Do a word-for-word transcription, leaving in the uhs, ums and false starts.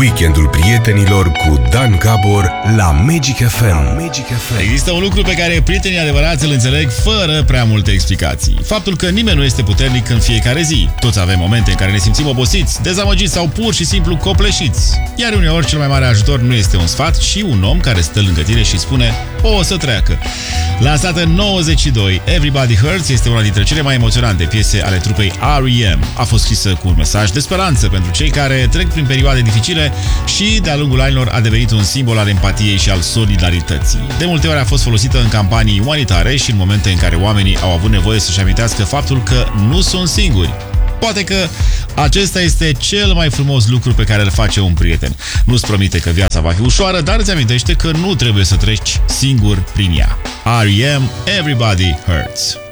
Weekendul prietenilor cu Dan Gabor la Magic F M. Magic F M. Există un lucru pe care prietenii adevărați îl înțeleg fără prea multe explicații. Faptul că nimeni nu este puternic în fiecare zi. Toți avem momente în care ne simțim obosiți, dezamăgiți sau pur și simplu copleșiți. Iar uneori cel mai mare ajutor nu este un sfat, ci un om care stă lângă tine și spune: o să treacă. Lansată în nouăzeci și doi, Everybody Hurts este una dintre cele mai emoționante piese ale trupei R E M. A fost scrisă cu un mesaj de speranță pentru cei care trec prin perioade dificile și, de-a lungul anilor, a devenit un simbol al empatiei și al solidarității. De multe ori a fost folosită în campanii umanitare și în momente în care oamenii au avut nevoie să-și amintească faptul că nu sunt singuri. Poate că acesta este cel mai frumos lucru pe care îl face un prieten. Nu-ți promite că viața va fi ușoară, dar îți amintește că nu trebuie să treci singur prin ea. R E M, Everybody Hurts.